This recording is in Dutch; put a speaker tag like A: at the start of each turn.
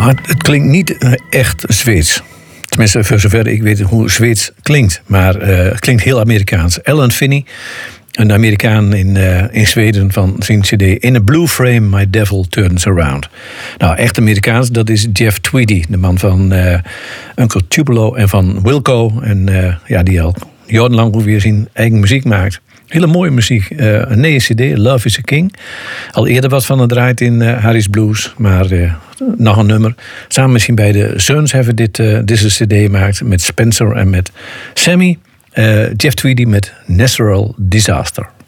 A: Het klinkt niet echt Zweeds. Tenminste, voor zover ik weet hoe Zweeds klinkt. Maar het klinkt heel Amerikaans. Alan Finney, een Amerikaan in Zweden van zijn cd... In a blue frame, my devil turns around. Nou, echt Amerikaans, dat is Jeff Tweedy. De man van Uncle Tupelo en van Wilco. En die al jarenlang weer zijn eigen muziek maakt. Hele mooie muziek. Een nieuwe cd, Love is a King. Al eerder wat van het draait in Harry's Blues. Maar nog een nummer. Samen misschien bij de Suns hebben deze cd gemaakt. Met Spencer en met Sammy. Jeff Tweedy met Natural Disaster.